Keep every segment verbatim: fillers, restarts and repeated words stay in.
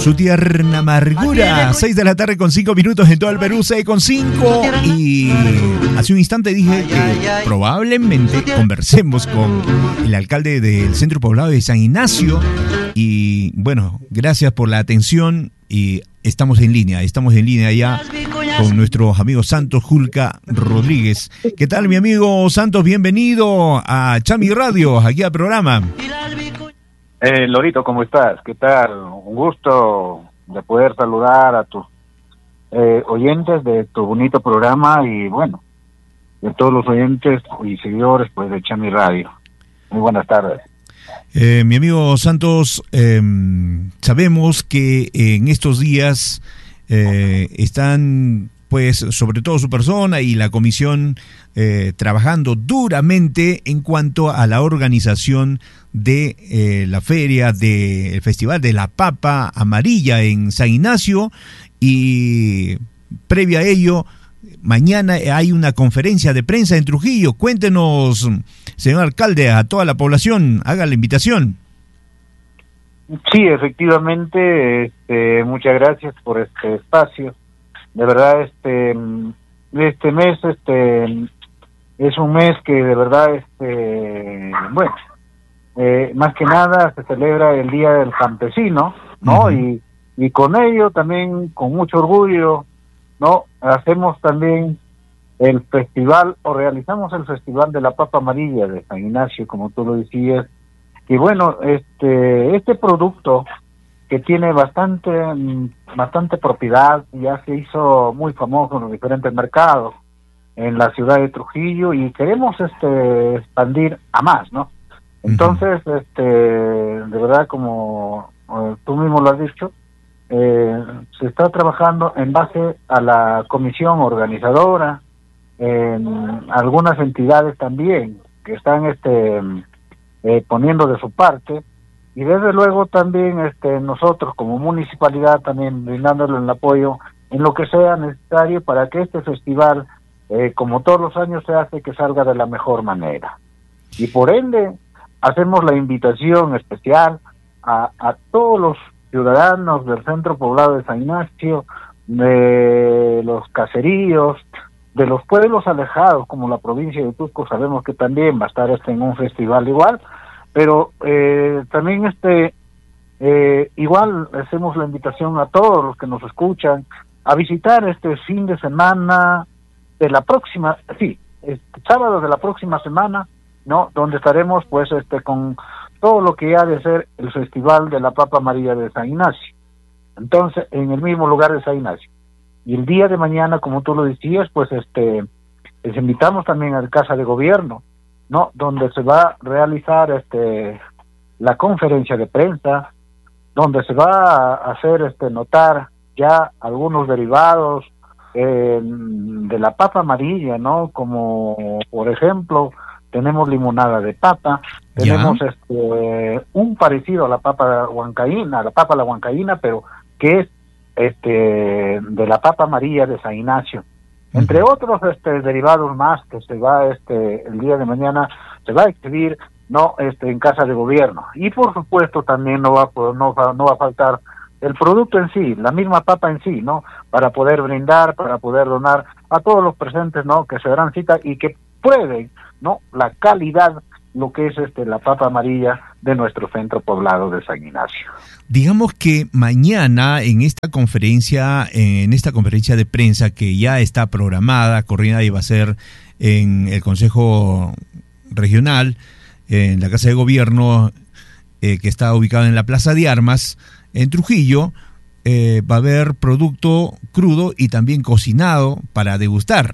su tierna amargura. seis de la tarde con cinco minutos en todo el Perú, seis con cinco. Y hace un instante dije que probablemente conversemos con el alcalde del centro poblado de San Ignacio. Y bueno, gracias por la atención y estamos en línea, estamos en línea ya con nuestro amigo Santos Julca Rodríguez. ¿Qué tal, mi amigo Santos? Bienvenido a Chami Radio, aquí al programa. Eh, Lorito, ¿cómo estás? ¿Qué tal? Un gusto de poder saludar a tus eh, oyentes de tu bonito programa y bueno, de todos los oyentes y seguidores pues de Chami Radio. Muy buenas tardes. Eh, mi amigo Santos, eh, sabemos que en estos días eh, están, pues, sobre todo su persona y la comisión eh, trabajando duramente en cuanto a la organización de eh, la feria del Festival de la Papa Amarilla en San Ignacio, y previa a ello, mañana hay una conferencia de prensa en Trujillo. Cuéntenos, señor alcalde, a toda la población, haga la invitación. Sí, efectivamente, este, muchas gracias por este espacio. De verdad, este, este mes, este, es un mes que de verdad, este, bueno, eh, más que nada se celebra el Día del Campesino, ¿no? Uh-huh. Y, y con ello también, con mucho orgullo, ¿no? Hacemos también el festival, o realizamos el Festival de la Papa Amarilla de San Ignacio, como tú lo decías. Y bueno, este este producto que tiene bastante bastante propiedad, ya se hizo muy famoso en los diferentes mercados en la ciudad de Trujillo y queremos este expandir a más, ¿no? Entonces, uh-huh. este de verdad, como eh, tú mismo lo has dicho, eh, se está trabajando en base a la comisión organizadora, en algunas entidades también que están este eh, poniendo de su parte, y desde luego también este nosotros como municipalidad también brindándole el apoyo en lo que sea necesario para que este festival, eh, como todos los años se hace, que salga de la mejor manera. Y por ende hacemos la invitación especial a, a todos los ciudadanos del centro poblado de San Ignacio, de los caseríos, de los pueblos alejados como la provincia de Cusco. Sabemos que también va a estar este en un festival igual, pero eh, también este eh, igual hacemos la invitación a todos los que nos escuchan a visitar este fin de semana de la próxima, sí, este sábado de la próxima semana, ¿no? Donde estaremos pues este con todo lo que ha de ser el Festival de la Papa Amarilla de San Ignacio. Entonces, en el mismo lugar de San Ignacio. Y el día de mañana, como tú lo decías, pues este les invitamos también a la Casa de Gobierno, ¿no? Donde se va a realizar este la conferencia de prensa, donde se va a hacer este notar ya algunos derivados eh, de la papa amarilla, ¿no? Como por ejemplo, tenemos limonada de papa, tenemos ¿Ya? este un parecido a la papa huancaína, a la papa la huancaína, pero que es este de la papa amarilla de San Ignacio, uh-huh. entre otros este derivados más que se va este el día de mañana se va a exhibir, no este en Casa de Gobierno. Y por supuesto también no va no va, no va a faltar el producto en sí, la misma papa en sí, ¿no? Para poder brindar, para poder donar a todos los presentes, ¿no? Que se darán cita y que prueben, ¿no? La calidad, lo que es este la papa amarilla de nuestro centro poblado de San Ignacio. Digamos que mañana en esta conferencia, en esta conferencia de prensa que ya está programada, coordinada y va a ser en el Consejo Regional, en la Casa de Gobierno, eh, que está ubicada en la Plaza de Armas, en Trujillo, eh, va a haber producto crudo y también cocinado para degustar.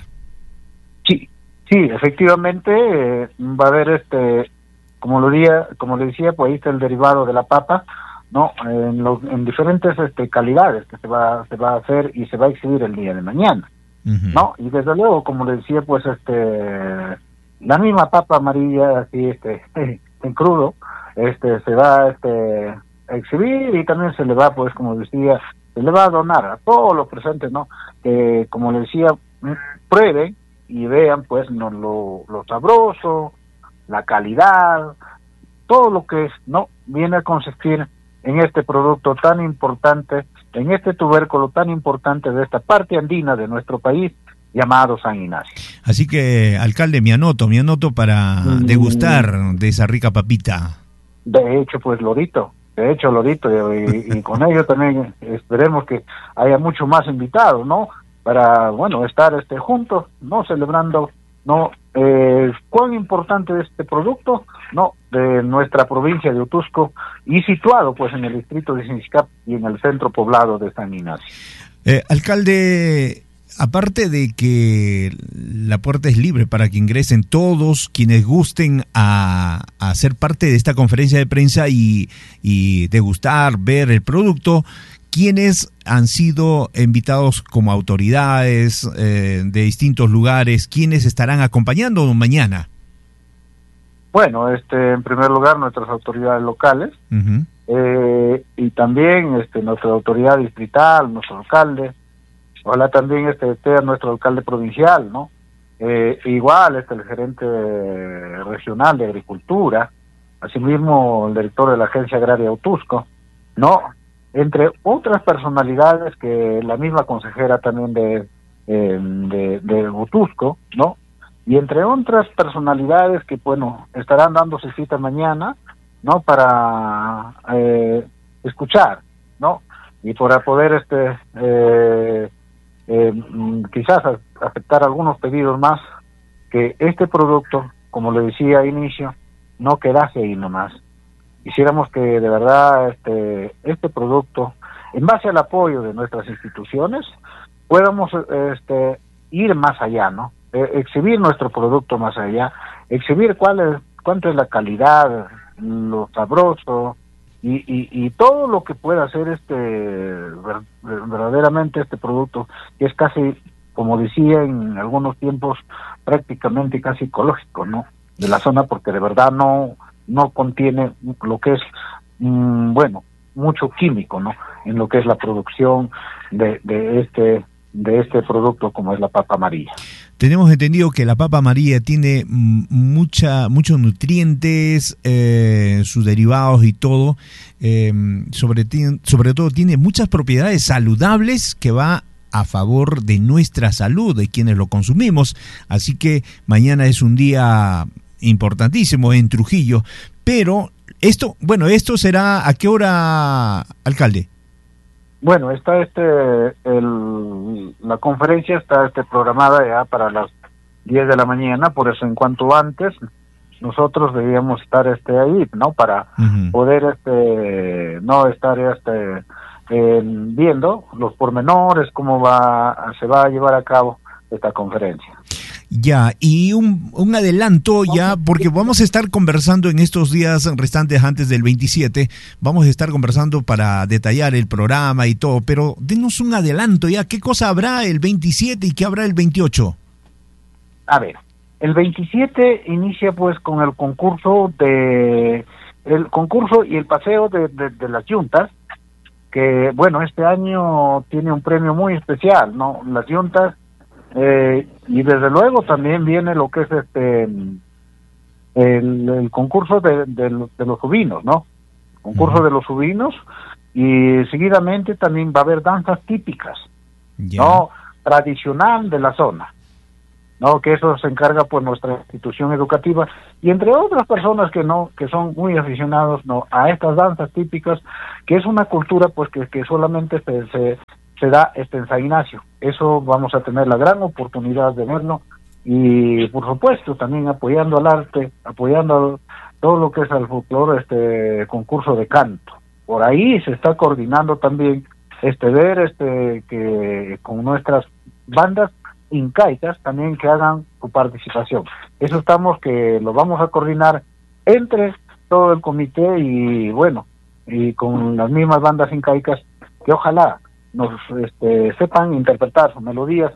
Sí, sí, efectivamente eh, va a haber este, como lo decía, como le decía, pues ahí está el derivado de la papa, ¿no? En, los, en diferentes este, calidades que se va, se va a hacer y se va a exhibir el día de mañana, uh-huh. ¿no? Y desde luego, como le decía, pues este, la misma papa amarilla, así este, en crudo, este, se va este a exhibir y también se le va, pues como decía, se le va a donar a todos los presentes, ¿no? Que como le decía, prueben y vean pues no lo, lo sabroso, la calidad, todo lo que es, no viene a consistir en este producto tan importante, en este tubérculo tan importante de esta parte andina de nuestro país, llamado San Ignacio. Así que, alcalde, me anoto, me anoto para Mm. degustar de esa rica papita. De hecho, pues Lorito, de hecho Lorito, y, y con ello también esperemos que haya mucho más invitados, ¿no? Para, bueno, estar este juntos, ¿no? Celebrando, ¿no? Eh, cuán importante es este producto, ¿no? De nuestra provincia de Otuzco y situado, pues, en el distrito de Sinchicap y en el centro poblado de San Ignacio. Eh, alcalde, aparte de que la puerta es libre para que ingresen todos quienes gusten a, a ser parte de esta conferencia de prensa y, y degustar, ver el producto, ¿quiénes han sido invitados como autoridades eh, de distintos lugares? ¿Quiénes estarán acompañando mañana? Bueno, este, en primer lugar, nuestras autoridades locales, Uh-huh. eh, y también este, nuestra autoridad distrital, nuestro alcalde. Ojalá también este esté nuestro alcalde provincial, ¿no? Eh, igual este el gerente regional de agricultura, asimismo el director de la Agencia Agraria Otuzco, ¿no? Entre otras personalidades que la misma consejera también de, eh, de, de Otuzco, ¿no? Y entre otras personalidades que, bueno, estarán dándose cita mañana, ¿no? Para eh, escuchar, ¿no? Y para poder este eh, Eh, quizás aceptar algunos pedidos más, que este producto, como le decía al inicio, no quedase ahí nomás. Quisiéramos que de verdad este este producto, en base al apoyo de nuestras instituciones, podamos este ir más allá, ¿no? Eh, exhibir nuestro producto más allá, exhibir cuál es, cuánto es la calidad, lo sabroso, Y, y, y todo lo que pueda hacer este ver, verdaderamente este producto, que es casi, como decía en algunos tiempos, prácticamente casi ecológico, ¿no? De la zona, porque de verdad no no contiene lo que es, mmm, bueno, mucho químico, ¿no? En lo que es la producción de, de este de este producto como es la papa amarilla. Tenemos entendido que la papa amarilla tiene mucha, muchos nutrientes, eh, sus derivados y todo, eh, sobre, sobre todo tiene muchas propiedades saludables que va a favor de nuestra salud, de quienes lo consumimos, así que mañana es un día importantísimo en Trujillo, pero esto, bueno, esto será, ¿a qué hora, alcalde? Bueno, está este, el, la conferencia está este programada ya para las diez de la mañana, por eso en cuanto antes nosotros debíamos estar este ahí, ¿no? Para uh-huh. poder este no estar este eh, viendo los pormenores, cómo va se va a llevar a cabo esta conferencia. Ya, y un, un adelanto ya, porque vamos a estar conversando en estos días restantes antes del veintisiete, vamos a estar conversando para detallar el programa y todo, pero denos un adelanto ya, ¿qué cosa habrá el veintisiete y qué habrá el veintiocho? A ver, el veintisiete inicia pues con el concurso de, el concurso y el paseo de, de, de las yuntas, que bueno, este año tiene un premio muy especial, ¿no? Las yuntas. Eh, y desde luego también viene lo que es este el, el concurso de, de, de los subinos, ¿no? El concurso uh-huh. de los subinos, y seguidamente también va a haber danzas típicas, yeah. ¿no? Tradicional de la zona, ¿no? Que eso se encarga por nuestra institución educativa y entre otras personas que no que son muy aficionados, ¿no? A estas danzas típicas, que es una cultura pues que, que solamente se, se se da este en San Ignacio. Eso vamos a tener la gran oportunidad de verlo y por supuesto también apoyando al arte, apoyando todo lo que es al folclore, este concurso de canto. Por ahí se está coordinando también este ver este que con nuestras bandas incaicas también que hagan su participación. Eso estamos que lo vamos a coordinar entre todo el comité y bueno, y con las mismas bandas incaicas que ojalá nos este, sepan interpretar sus melodías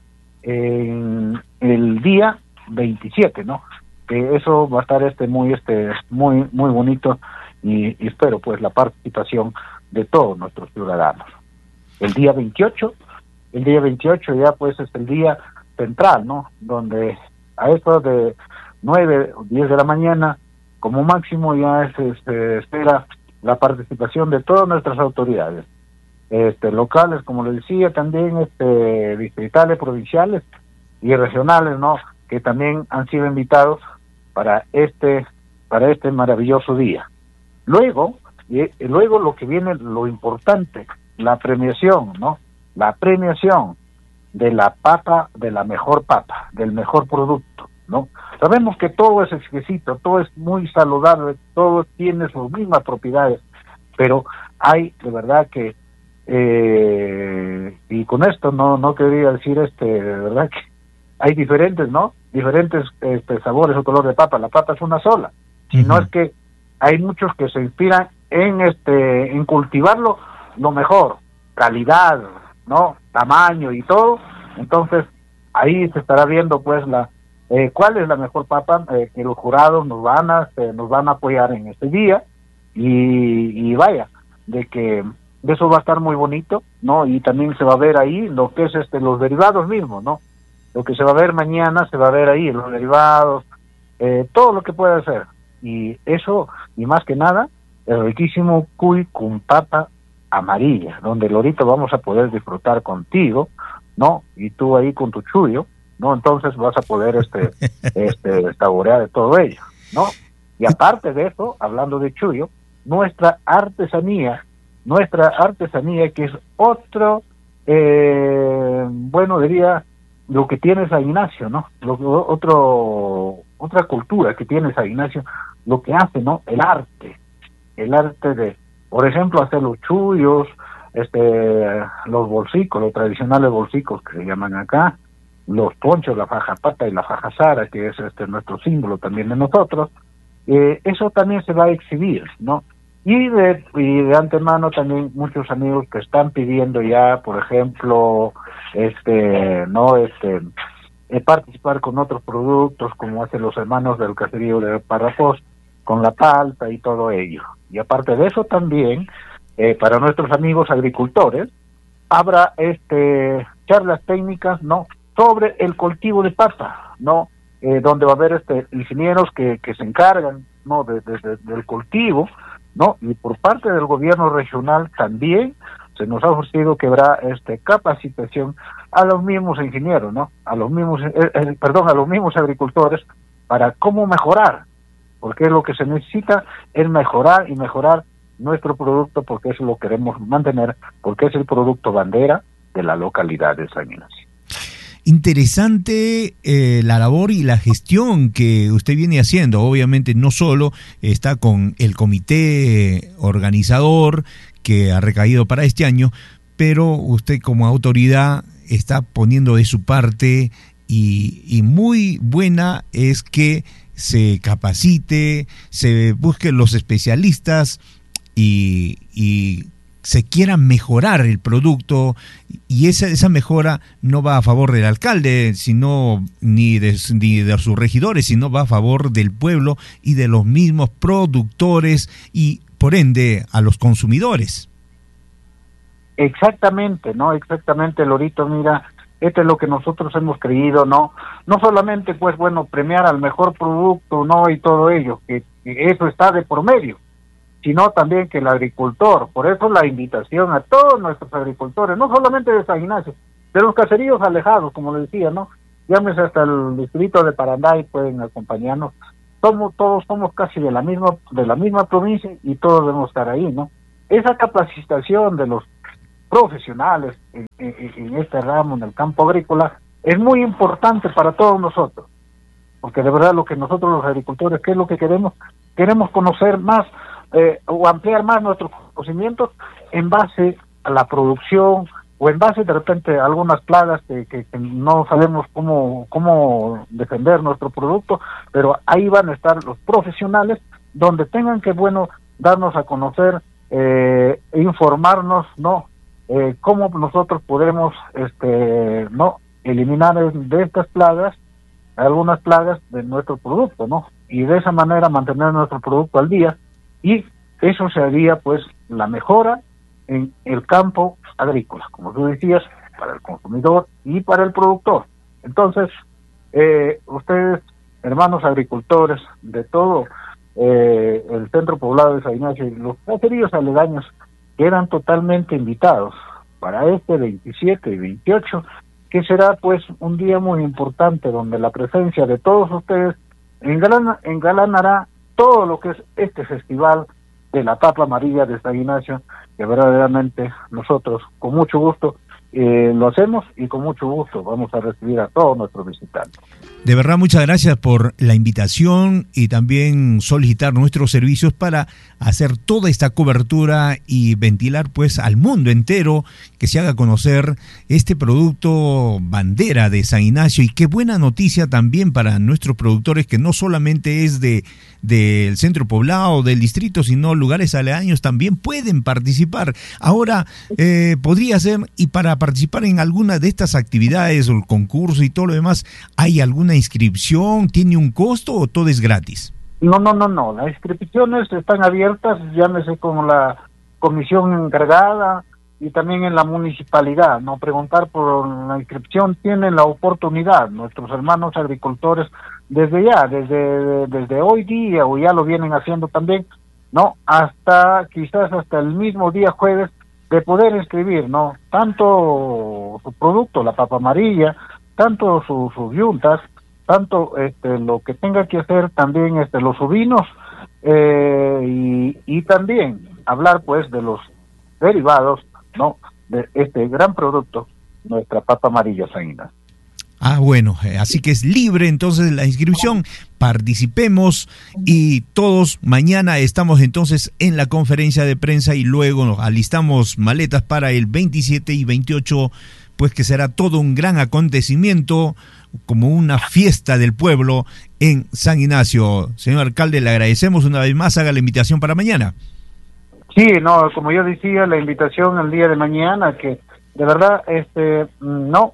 en el día veintisiete, ¿no? Que eso va a estar este muy este muy muy bonito y, y espero pues la participación de todos nuestros ciudadanos. El día veintiocho, el día veintiocho ya pues es el día central, ¿no? Donde a eso de nueve o diez de la mañana como máximo ya se, se espera la participación de todas nuestras autoridades, este, locales, como le decía, también este, distritales, provinciales y regionales, ¿no? Que también han sido invitados para este, para este maravilloso día. Luego, y, y luego lo que viene, lo importante, la premiación, ¿no? La premiación de la papa, de la mejor papa, del mejor producto, ¿no? Sabemos que todo es exquisito, todo es muy saludable, todo tiene sus mismas propiedades, pero hay de verdad que, eh, y con esto no no quería decir, este, de verdad que hay diferentes, ¿no? Diferentes este, sabores o color de papa. La papa es una sola, sino uh-huh. es que hay muchos que se inspiran en este en cultivarlo lo mejor, calidad, ¿no? Tamaño y todo. Entonces ahí se estará viendo pues la eh, cuál es la mejor papa, eh, que los jurados nos van a eh, nos van a apoyar en este día, y, y vaya, de que de eso va a estar muy bonito, ¿no? Y también se va a ver ahí lo que es este los derivados mismos, ¿no? Lo que se va a ver mañana se va a ver ahí, los derivados, eh, todo lo que puede ser. Y eso, y más que nada, el riquísimo cuy con papa amarilla, donde ahorita vamos a poder disfrutar contigo, ¿no? Y tú ahí con tu chuyo, ¿no? Entonces vas a poder este, este saborear de todo ello, ¿no? Y aparte de eso, hablando de chuyo, nuestra artesanía, nuestra artesanía que es otro, eh, bueno, diría, lo que tiene San Ignacio, ¿no? Lo, otro, otra cultura que tiene San Ignacio, lo que hace, ¿no? El arte, el arte de, por ejemplo, hacer los chuyos, este, los bolsicos, los tradicionales bolsicos que se llaman acá, los ponchos, la faja pata y la faja zara, que es este nuestro símbolo también de nosotros, eh, eso también se va a exhibir, ¿no? Y de, y de antemano también muchos amigos que están pidiendo ya, por ejemplo, este, no, este, eh, participar con otros productos, como hacen los hermanos del caserío de Parrafós, con la palta y todo ello. Y aparte de eso también, eh, para nuestros amigos agricultores, habrá este charlas técnicas, ¿no?, sobre el cultivo de papa, ¿no?, eh, donde va a haber este ingenieros que, que se encargan, ¿no?, de, de, de, del cultivo, ¿no? Y por parte del gobierno regional también se nos ha ofrecido que habrá este capacitación a los mismos ingenieros, ¿no? A los mismos, eh, eh, perdón, a los mismos agricultores, para cómo mejorar, porque lo que se necesita es mejorar y mejorar nuestro producto, porque eso lo queremos mantener, porque es el producto bandera de la localidad de San Ignacio. Interesante eh, la labor y la gestión que usted viene haciendo. Obviamente no solo está con el comité organizador que ha recaído para este año, pero usted como autoridad está poniendo de su parte, y, y muy buena es que se capacite, se busquen los especialistas y, y se quiera mejorar el producto, y esa esa mejora no va a favor del alcalde, sino ni de, ni de sus regidores, sino va a favor del pueblo y de los mismos productores y por ende a los consumidores. Exactamente, ¿no? Exactamente, Lorito, mira, esto es lo que nosotros hemos creído, ¿no? No solamente, pues, bueno, premiar al mejor producto, ¿no?, y todo ello, que, que eso está de por medio, sino también que el agricultor, por eso la invitación a todos nuestros agricultores, no solamente de San Ignacio, de los caseríos alejados, como le decía, ¿no? Llámese hasta el distrito de Paranday, pueden acompañarnos. Somos, todos somos casi de la misma, de la misma provincia, y todos debemos estar ahí, ¿no? Esa capacitación de los profesionales en, en, en este ramo, en el campo agrícola, es muy importante para todos nosotros, porque de verdad lo que nosotros los agricultores, ¿qué es lo que queremos? Queremos conocer más, Eh, o ampliar más nuestros conocimientos en base a la producción, o en base de repente a algunas plagas que, que, que no sabemos cómo cómo defender nuestro producto, pero ahí van a estar los profesionales donde tengan que, bueno, darnos a conocer, eh, informarnos, no eh, cómo nosotros podemos este no eliminar de estas plagas algunas plagas de nuestro producto, no y de esa manera mantener nuestro producto al día. Y eso sería, pues, la mejora en el campo agrícola, como tú decías, para el consumidor y para el productor. Entonces, eh, ustedes, hermanos agricultores de todo eh, el centro poblado de San Ignacio y los caseríos aledaños quedan totalmente invitados para este veintisiete y veintiocho, que será pues un día muy importante donde la presencia de todos ustedes engalana, engalanará todo lo que es este festival de la papa amarilla de San Ignacio, que verdaderamente nosotros con mucho gusto eh, lo hacemos y con mucho gusto vamos a recibir a todos nuestros visitantes. De verdad, muchas gracias por la invitación y también solicitar nuestros servicios para hacer toda esta cobertura y ventilar pues al mundo entero, que se haga conocer este producto bandera de San Ignacio. Y qué buena noticia también para nuestros productores, que no solamente es de del centro poblado, del distrito, sino lugares aledaños también pueden participar. Ahora, eh, podría ser, y para participar en alguna de estas actividades o el concurso y todo lo demás, ¿hay alguna inscripción? ¿Tiene un costo o todo es gratis? No, no, no, no. Las inscripciones están abiertas, llámese con la comisión encargada y también en la municipalidad. No preguntar por la inscripción, tienen la oportunidad nuestros hermanos agricultores desde ya, desde desde hoy día, o ya lo vienen haciendo también, no, hasta quizás hasta el mismo día jueves, de poder inscribir, no, tanto su producto, la papa amarilla, tanto sus su yuntas, tanto este lo que tenga que hacer también este los ovinos, eh, y, y también hablar pues de los derivados, no, de este gran producto, nuestra papa amarilla San Ignacio. Ah, bueno, así que es libre entonces la inscripción, participemos y todos mañana estamos entonces en la conferencia de prensa y luego nos alistamos maletas para el veintisiete y veintiocho, pues que será todo un gran acontecimiento, como una fiesta del pueblo en San Ignacio. Señor alcalde, le agradecemos una vez más, haga la invitación para mañana. Sí, no, como yo decía, la invitación el día de mañana, que de verdad, este, no,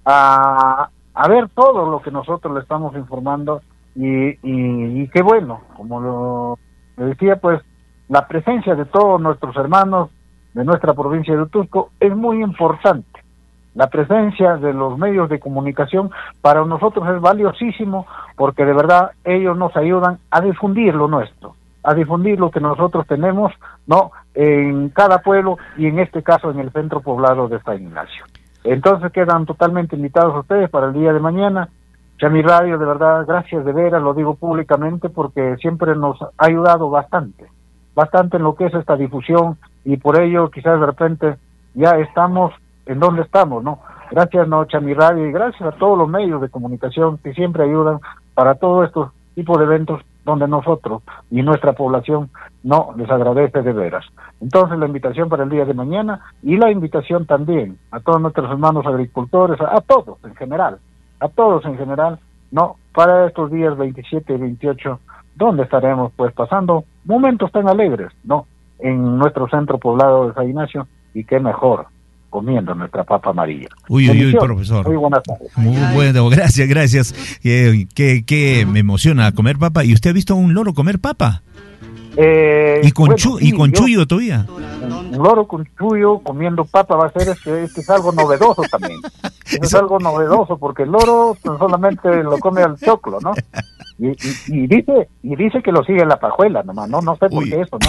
a... a ver todo lo que nosotros le estamos informando y, y, y qué bueno, como lo le decía, pues la presencia de todos nuestros hermanos de nuestra provincia de Utusco es muy importante. La presencia de los medios de comunicación para nosotros es valiosísimo, porque de verdad ellos nos ayudan a difundir lo nuestro, a difundir lo que nosotros tenemos, no, en cada pueblo y en este caso en el centro poblado de San Ignacio. Entonces quedan totalmente invitados a ustedes para el día de mañana. Chami Radio, de verdad, gracias de veras, lo digo públicamente porque siempre nos ha ayudado bastante, bastante en lo que es esta difusión, y por ello quizás de repente ya estamos en donde estamos, ¿no? Gracias, no, Chami Radio, y gracias a todos los medios de comunicación que siempre ayudan para todos estos tipos de eventos donde nosotros y nuestra población no les agradece de veras. Entonces la invitación para el día de mañana, y la invitación también a todos nuestros hermanos agricultores, a, a todos en general, a todos en general, no, para estos días veintisiete y veintiocho, donde estaremos pues pasando momentos tan alegres, no, en nuestro centro poblado de San Ignacio, y qué mejor, comiendo nuestra papa amarilla. Uy, uy, uy, profesor. Muy buenas tardes. Muy bueno, gracias, gracias. Que, que, que me emociona comer papa. ¿Y usted ha visto a un loro comer papa? Eh, y con, bueno, chu, sí, y con yo, chuyo todavía. Un loro con chuyo comiendo papa va a ser este, este es algo novedoso también. Es algo novedoso porque el loro solamente lo come al choclo, ¿no? Y, y, y dice y dice que lo sigue en la pajuela nomás, no no sé por Uy. qué eso, ¿no?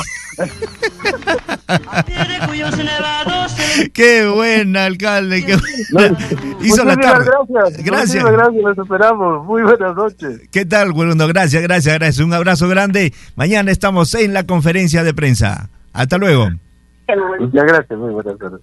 Qué buena, alcalde. Qué buena. Hizo la Muchísimas tarde. gracias. Gracias. Muchísimas gracias, les esperamos. Muy buenas noches. ¿Qué tal, Guarundo? Gracias, gracias, gracias. Un abrazo grande. Mañana estamos en la conferencia de prensa. Hasta luego. Muchas gracias, muy buenas tardes.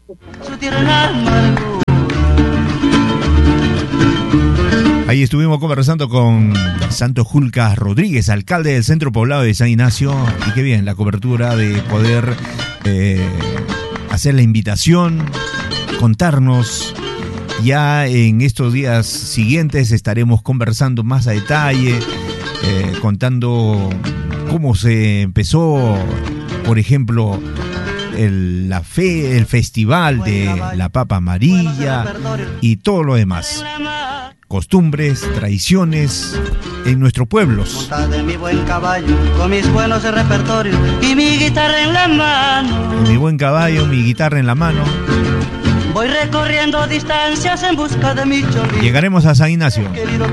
Ahí estuvimos conversando con Santos Julcas Rodríguez, alcalde del centro poblado de San Ignacio, y qué bien la cobertura de poder eh, hacer la invitación, contarnos. Ya en estos días siguientes estaremos conversando más a detalle, eh, contando cómo se empezó, por ejemplo, el, la fe, el festival de la papa amarilla y todo lo demás. Costumbres, tradiciones en nuestros pueblos. De mi buen caballo, con mis buenos repertorios y mi guitarra en la mano. Mi buen caballo, mi guitarra en la mano. Voy recorriendo distancias en busca de mi chorrillo. Llegaremos a San Ignacio.